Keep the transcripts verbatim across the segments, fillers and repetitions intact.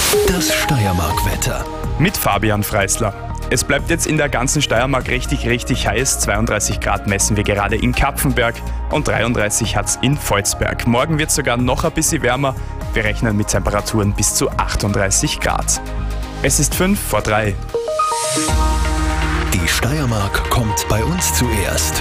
Das Steiermark-Wetter. Mit Fabian Freisler. Es bleibt jetzt in der ganzen Steiermark richtig, richtig heiß. zweiunddreißig Grad messen wir gerade in Kapfenberg und dreiunddreißig hat's in Volzberg. Morgen wird es sogar noch ein bisschen wärmer. Wir rechnen mit Temperaturen bis zu achtunddreißig Grad. Es ist fünf vor drei. Die Steiermark kommt bei uns zuerst.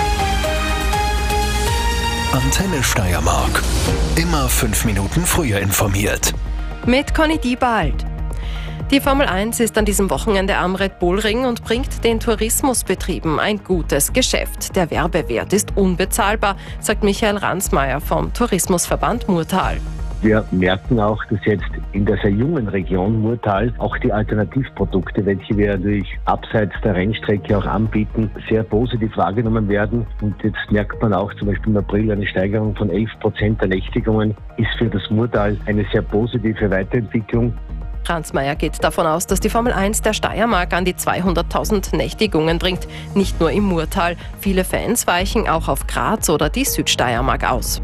Antenne Steiermark. Immer fünf Minuten früher informiert. Mit Conny Diebald. Die Formel eins ist an diesem Wochenende am Red Bull Ring und bringt den Tourismusbetrieben ein gutes Geschäft. Der Werbewert ist unbezahlbar, sagt Michael Ransmayr vom Tourismusverband Murtal. Wir merken auch, dass jetzt in der sehr jungen Region Murtal auch die Alternativprodukte, welche wir natürlich abseits der Rennstrecke auch anbieten, sehr positiv wahrgenommen werden. Und jetzt merkt man auch zum Beispiel im April eine Steigerung von elf Prozent der Nächtigungen, ist für das Murtal eine sehr positive Weiterentwicklung. Ransmayr geht davon aus, dass die Formel eins der Steiermark an die zweihunderttausend Nächtigungen bringt. Nicht nur im Murtal. Viele Fans weichen auch auf Graz oder die Südsteiermark aus.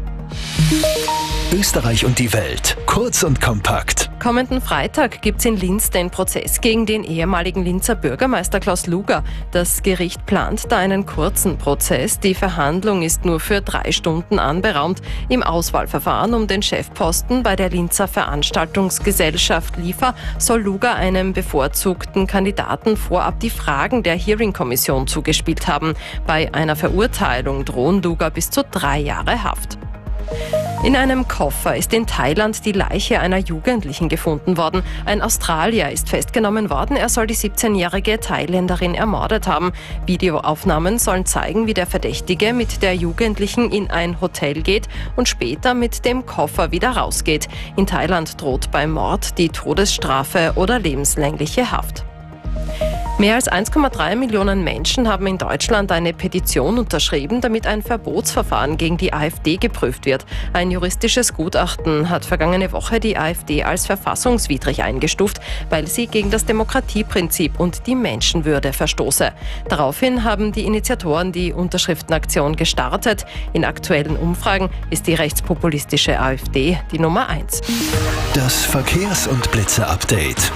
Österreich und die Welt. Kurz und kompakt. Kommenden Freitag gibt es in Linz den Prozess gegen den ehemaligen Linzer Bürgermeister Klaus Luger. Das Gericht plant da einen kurzen Prozess. Die Verhandlung ist nur für drei Stunden anberaumt. Im Auswahlverfahren um den Chefposten bei der Linzer Veranstaltungsgesellschaft LIFA soll Luger einem bevorzugten Kandidaten vorab die Fragen der Hearing-Kommission zugespielt haben. Bei einer Verurteilung drohen Luger bis zu drei Jahre Haft. In einem Koffer ist in Thailand die Leiche einer Jugendlichen gefunden worden. Ein Australier ist festgenommen worden. Er soll die siebzehnjährige Thailänderin ermordet haben. Videoaufnahmen sollen zeigen, wie der Verdächtige mit der Jugendlichen in ein Hotel geht und später mit dem Koffer wieder rausgeht. In Thailand droht beim Mord die Todesstrafe oder lebenslängliche Haft. Mehr als eins Komma drei Millionen Menschen haben in Deutschland eine Petition unterschrieben, damit ein Verbotsverfahren gegen die AfD geprüft wird. Ein juristisches Gutachten hat vergangene Woche die AfD als verfassungswidrig eingestuft, weil sie gegen das Demokratieprinzip und die Menschenwürde verstoße. Daraufhin haben die Initiatoren die Unterschriftenaktion gestartet. In aktuellen Umfragen ist die rechtspopulistische AfD die Nummer eins. Das Verkehrs- und Blitze-Update.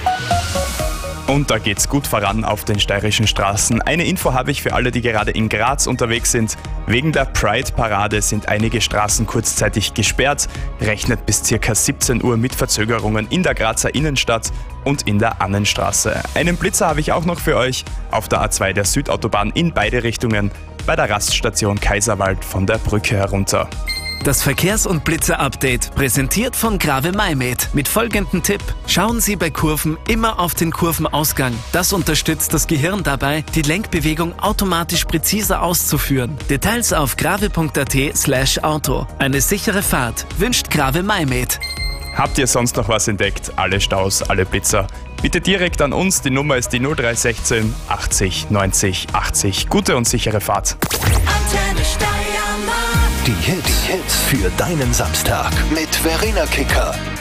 Und da geht's gut voran auf den steirischen Straßen. Eine Info habe ich für alle, die gerade in Graz unterwegs sind. Wegen der Pride-Parade sind einige Straßen kurzzeitig gesperrt. Rechnet bis ca. siebzehn Uhr mit Verzögerungen in der Grazer Innenstadt und in der Annenstraße. Einen Blitzer habe ich auch noch für euch auf der A zwei der Südautobahn in beide Richtungen bei der Raststation Kaiserwald von der Brücke herunter. Das Verkehrs- und Blitzer-Update präsentiert von Grave Maimed mit folgendem Tipp. Schauen Sie bei Kurven immer auf den Kurvenausgang. Das unterstützt das Gehirn dabei, die Lenkbewegung automatisch präziser auszuführen. Details auf grave.at slash Auto. Eine sichere Fahrt wünscht Grave Maimed. Habt ihr sonst noch was entdeckt? Alle Staus, alle Blitzer? Bitte direkt an uns. Die Nummer ist die null drei eins sechs achtzig neunzig achtzig. Gute und sichere Fahrt. Antenne Steiermark. Die Hits, die Hits für deinen Samstag mit Verena Kicker.